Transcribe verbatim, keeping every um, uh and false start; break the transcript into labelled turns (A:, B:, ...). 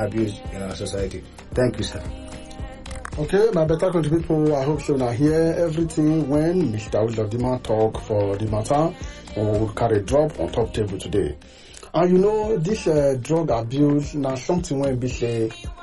A: abuse in our society. Thank you, sir.
B: Okay, my better country people, I hope so now hear everything when Mister Udodima talk for the matter, or we'll carry a drop on top table today. And you know, this uh, drug abuse, now something when we say